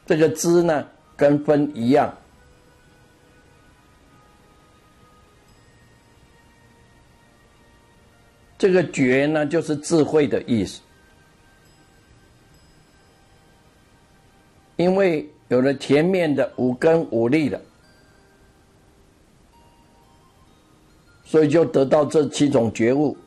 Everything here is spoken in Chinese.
这个知呢，跟分一样。这个觉呢，就是智慧的意思。因为有了前面的五根五力了，所以就得到这7种觉悟。